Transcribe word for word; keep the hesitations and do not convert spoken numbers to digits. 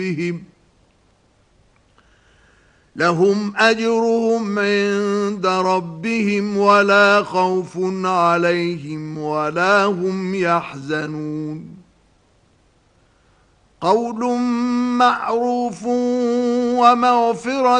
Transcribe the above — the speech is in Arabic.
ربهم لهم أجرهم عند ربهم ولا خوف عليهم ولا هم يحزنون قول معروف ومغفرة